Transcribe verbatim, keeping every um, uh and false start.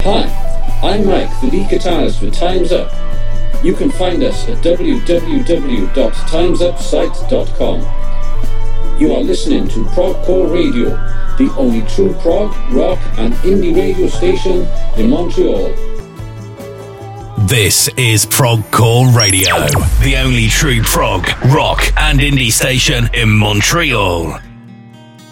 Hi, I'm Mike, the lead guitarist for Time's Up. You can find us at w w w dot times up site dot com. You are listening to Progcore Radio, the only true prog, rock and indie radio station in Montreal. This is Progcore Radio, the only true prog, rock and indie station in Montreal.